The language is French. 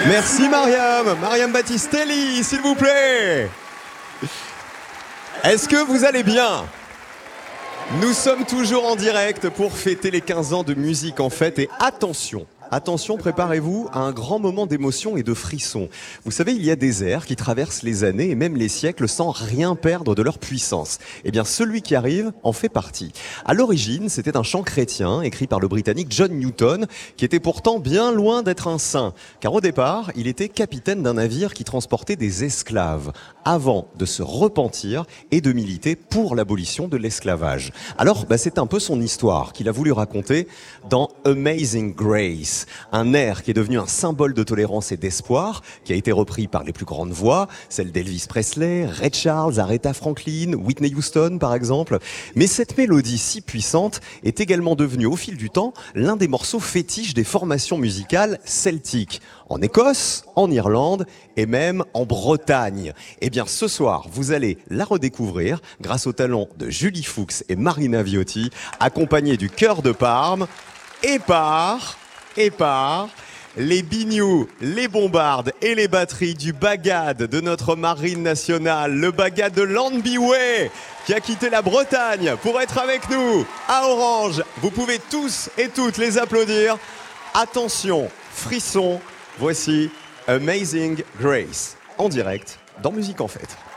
Merci Mariam, Mariam Battistelli, s'il vous plaît. Est-ce que vous allez bien ? Nous sommes toujours en direct pour fêter les 15 ans de Musique en Fête et attention, préparez-vous à un grand moment d'émotion et de frisson. Vous savez, il y a des airs qui traversent les années et même les siècles sans rien perdre de leur puissance. Eh bien, celui qui arrive en fait partie. À l'origine, c'était un chant chrétien écrit par le Britannique John Newton, qui était pourtant bien loin d'être un saint. Car au départ, il était capitaine d'un navire qui transportait des esclaves, avant de se repentir et de militer pour l'abolition de l'esclavage. Alors, c'est un peu son histoire qu'il a voulu raconter dans Amazing Grace. Un air qui est devenu un symbole de tolérance et d'espoir, qui a été repris par les plus grandes voix, celles d'Elvis Presley, Ray Charles, Aretha Franklin, Whitney Houston par exemple. Mais cette mélodie si puissante est également devenue au fil du temps l'un des morceaux fétiches des formations musicales celtiques. En Écosse, en Irlande et même en Bretagne. Eh bien ce soir, vous allez la redécouvrir grâce au talent de Julie Fuchs et Marina Viotti, accompagnés du chœur de Parme et par les binious, les bombardes et les batteries du Bagad de notre marine nationale, le Bagad de Lambyway, qui a quitté la Bretagne pour être avec nous à Orange. Vous pouvez tous et toutes les applaudir. Attention, frisson, voici Amazing Grace, en direct dans Musique en Fête.